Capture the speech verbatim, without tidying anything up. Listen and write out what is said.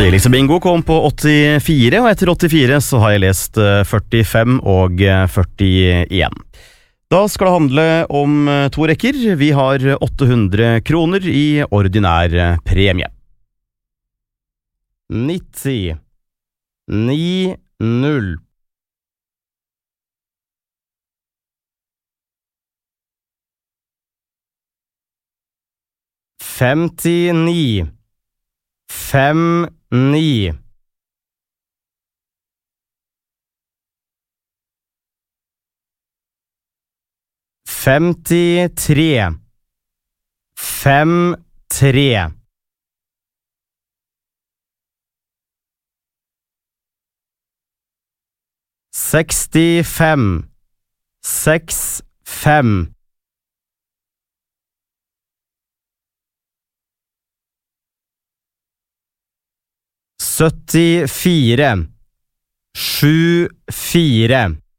Tidligste bingo kom på åttifire, og etter åttifire så har jeg lest førtifem og førtien. Da skal det handle om to rekker. Vi har åtte hundre kroner i ordinær premie. nitti, ni, null. Femtini, fem, ni. Femtitre, fem, tre. Sekstifem, seks, fem. Syttifire, sju, fire.